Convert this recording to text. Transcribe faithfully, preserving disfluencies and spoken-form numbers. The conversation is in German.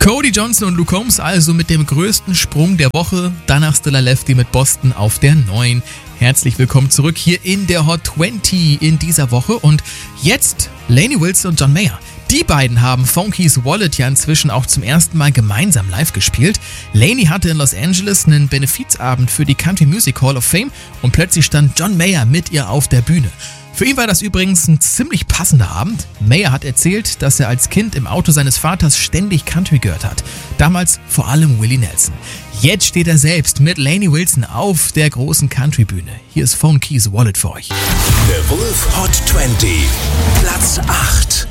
Cody Johnson und Luke Combs also mit dem größten Sprung der Woche. Danach Still I Lefty mit Boston auf der neun. Herzlich willkommen zurück hier in der Hot zwanzig in dieser Woche. Und jetzt Lainey Wilson und John Mayer. Die beiden haben Funky's Wallet ja inzwischen auch zum ersten Mal gemeinsam live gespielt. Lainey hatte in Los Angeles einen Benefizabend für die Country Music Hall of Fame und plötzlich stand John Mayer mit ihr auf der Bühne. Für ihn war das übrigens ein ziemlich passender Abend. Mayer hat erzählt, dass er als Kind im Auto seines Vaters ständig Country gehört hat. Damals vor allem Willie Nelson. Jetzt steht er selbst mit Lainey Wilson auf der großen Country-Bühne. Hier ist Funky's Wallet für euch. The Wolf Hot zwanzig, Platz acht.